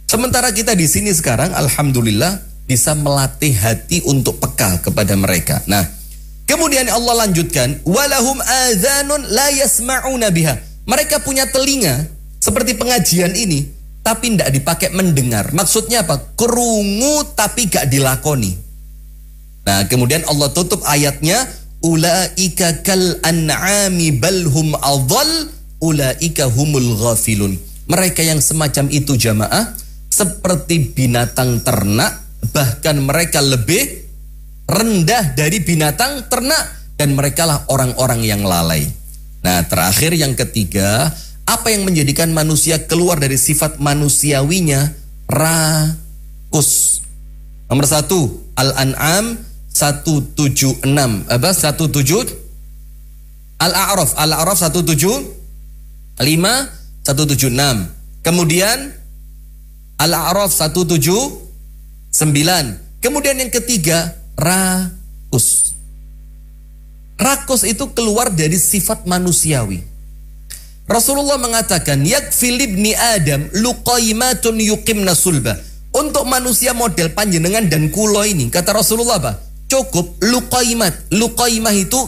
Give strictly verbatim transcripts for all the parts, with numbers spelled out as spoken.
Sementara kita di sini sekarang, alhamdulillah, bisa melatih hati untuk peka kepada mereka. Nah, kemudian Allah lanjutkan, walahum adzanun la yasma'una biha. Mereka punya telinga seperti pengajian ini, tapi tidak dipakai mendengar. Maksudnya apa? Kerungu tapi gak dilakoni. Nah, kemudian Allah tutup ayatnya, ulaika kal an'ami balhum adhal ulaika humul ghafilun. Mereka yang semacam itu jamaah seperti binatang ternak, bahkan mereka lebih rendah dari binatang ternak, dan merekalah orang-orang yang lalai. Nah, terakhir yang ketiga, apa yang menjadikan manusia keluar dari sifat manusiawinya? Rakus. Nomor satu, Al-An'am seratus tujuh puluh enam. Apa? seratus tujuh Al-A'raf, Al-A'raf seratus tujuh puluh lima, seratus tujuh puluh enam. Kemudian Al-A'raf seratus tujuh puluh sembilan. Kemudian yang ketiga, rakus. Rakus itu keluar dari sifat manusiawi. Rasulullah mengatakan, yakfil ibni Adam luqaimatun yuqimna sulba. Untuk manusia model panjenengan dan kulo ini, kata Rasulullah apa? Cukup luqaimat. Luqaimah itu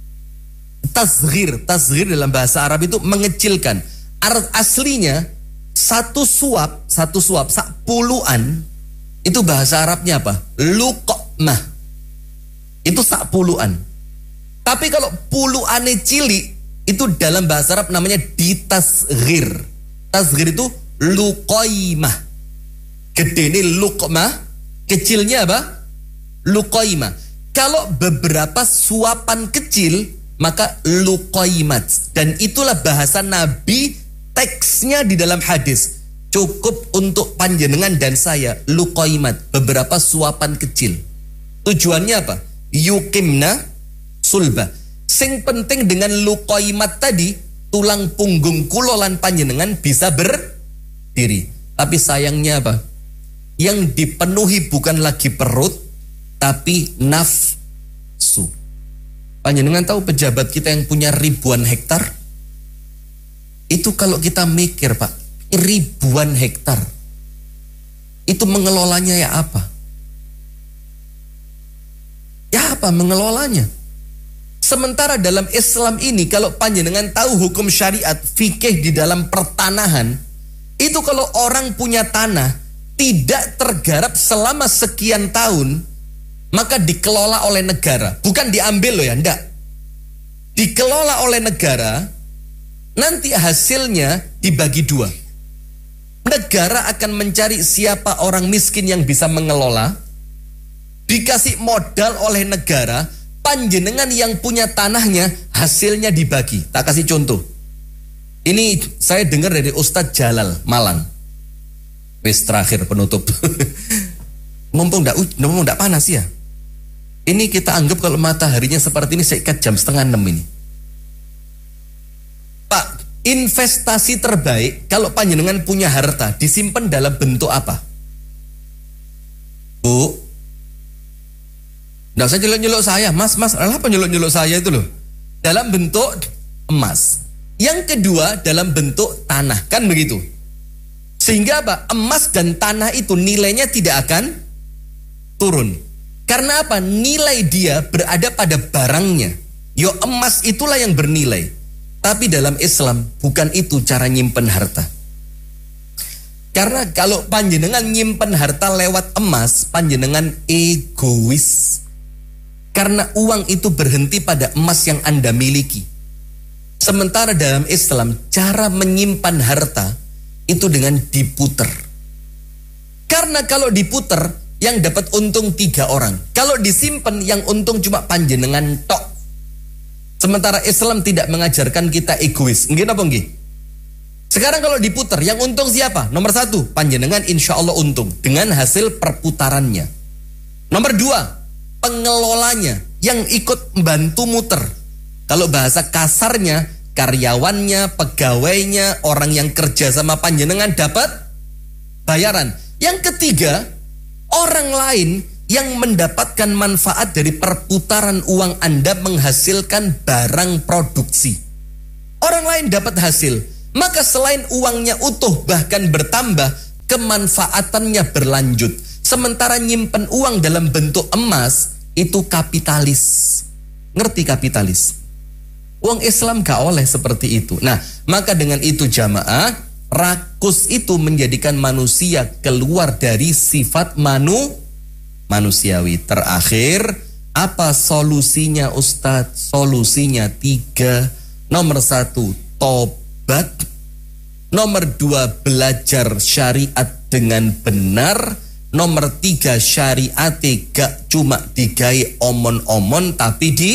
tasghir. Tasghir dalam bahasa Arab itu mengecilkan. Aslinya satu suap, satu suap, sak puluhan, itu bahasa Arabnya apa? Luqmah. Itu sak puluhan. Tapi kalau puluhane cilik, itu dalam bahasa Arab namanya ditasghir. Tasghir itu luqaimah. Gede ini luqmah, kecilnya apa? Luqaimah. Kalau beberapa suapan kecil, maka luqaimat. Dan itulah bahasa Nabi, teksnya di dalam hadis. Cukup untuk panjenengan dan saya luqaimat, beberapa suapan kecil. Tujuannya apa? Yuqimna sulba. Sing penting dengan luqaimat tadi, tulang punggung kulolan panjenengan bisa berdiri. Tapi sayangnya apa? Yang dipenuhi bukan lagi perut, tapi nafsu. Panjenengan tahu pejabat kita yang punya ribuan hektar? Itu kalau kita mikir, Pak, ribuan hektar, itu mengelolanya ya apa? Ya apa mengelolanya? Sementara dalam Islam ini, kalau panjenengan tahu hukum syariat, fikih di dalam pertanahan, itu kalau orang punya tanah, tidak tergarap selama sekian tahun, maka dikelola oleh negara. Bukan diambil loh ya, enggak. Dikelola oleh negara, nanti hasilnya dibagi dua. Negara akan mencari siapa orang miskin yang bisa mengelola, dikasih modal oleh negara, panjenengan yang punya tanahnya, hasilnya dibagi. Tak kasih contoh. Ini saya dengar dari Ustadz Jalal Malang. Wis terakhir penutup. Mumpung enggak mumpung enggak panas ya. Ini kita anggap kalau mataharinya seperti ini seikat jam setengah enam ini. Pak, investasi terbaik kalau panjenengan punya harta disimpan dalam bentuk apa? Bu, nggak usah nyeluk-nyeluk saya, mas, mas, apa nyeluk-nyeluk saya itu loh? Dalam bentuk emas. Yang kedua dalam bentuk tanah, kan begitu? Sehingga apa? Emas dan tanah itu nilainya tidak akan turun. Karena apa? Nilai dia berada pada barangnya. Yo, emas itulah yang bernilai. Tapi dalam Islam bukan itu cara nyimpen harta. Karena kalau panjenengan nyimpen harta lewat emas, panjenengan egois. Karena uang itu berhenti pada emas yang Anda miliki. Sementara dalam Islam, cara menyimpan harta itu dengan diputer. Karena kalau diputer, yang dapat untung tiga orang. Kalau disimpan, yang untung cuma panjenengan tok. Sementara Islam tidak mengajarkan kita egois. Nggih napa nggih? Sekarang kalau diputer, yang untung siapa? Nomor satu, panjenengan insya Allah untung dengan hasil perputarannya. Nomor dua, pengelolanya yang ikut membantu muter. Kalau bahasa kasarnya, karyawannya, pegawainya, orang yang kerja sama panjenengan dapat bayaran. Yang ketiga, orang lain yang mendapatkan manfaat dari perputaran uang Anda menghasilkan barang produksi. Orang lain dapat hasil. Maka selain uangnya utuh bahkan bertambah, kemanfaatannya berlanjut. Sementara nyimpen uang dalam bentuk emas itu kapitalis. Ngerti kapitalis? Uang Islam gak oleh seperti itu. Nah, maka dengan itu jamaah, rakus itu menjadikan manusia keluar dari sifat manu manusiawi. Terakhir, apa solusinya Ustadz? Solusinya tiga. Nomor satu, tobat. Nomor dua, belajar syariat dengan benar. Nomor tiga, syariat gak cuma digawe omon-omon, tapi di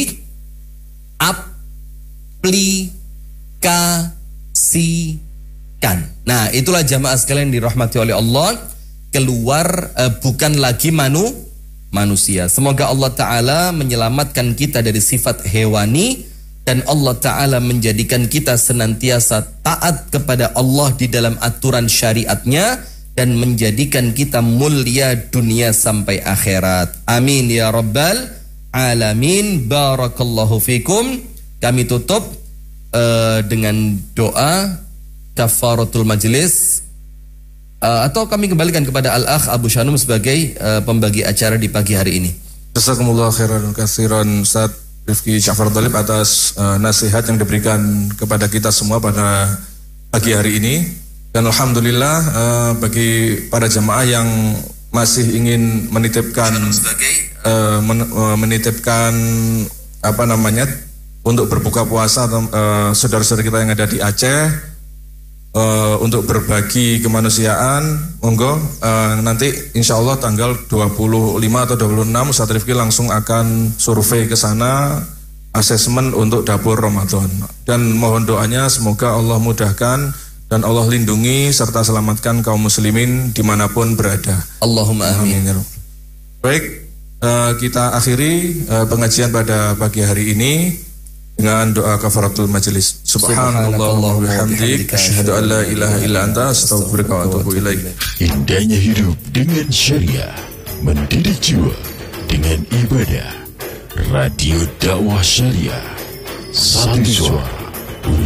aplikasikan. Nah, itulah jamaah sekalian dirahmati oleh Allah. Keluar uh, bukan lagi manu manusia. Semoga Allah Ta'ala menyelamatkan kita dari sifat hewani, dan Allah Ta'ala menjadikan kita senantiasa taat kepada Allah di dalam aturan syariatnya, dan menjadikan kita mulia dunia sampai akhirat. Amin ya rabbal alamin. Barakallahu fikum. Kami tutup uh, dengan doa kafaratul majlis, uh, atau kami kembalikan kepada Al-Akh Abu Shanum sebagai uh, pembagi acara di pagi hari ini. Jazakumullah khairan katsiran Ustaz Rifki Ja'far Thalib atas uh, nasihat yang diberikan kepada kita semua pada pagi hari ini. Dan alhamdulillah uh, bagi para jamaah yang masih ingin menitipkan uh, men, uh, menitipkan apa namanya untuk berbuka puasa atau uh, saudara-saudara kita yang ada di Aceh uh, untuk berbagi kemanusiaan, monggo uh, nanti insya Allah tanggal dua puluh lima atau dua puluh enam Ustaz Rifki langsung akan survei ke sana, asesmen untuk dapur Ramadan. Dan mohon doanya semoga Allah mudahkan dan Allah lindungi serta selamatkan kaum muslimin dimanapun berada. Allahumma amin. Amin. Baik, uh, kita akhiri uh, pengajian pada pagi hari ini dengan doa kafaratul majlis. Subhanallah wa bihamdik, asyhadu an la ilaha illa anta, astaghfiruka wa atubu ilaik. Indahnya hidup dengan syariah, mendidik jiwa dengan ibadah. Radio Dakwah Syariah, satu suara.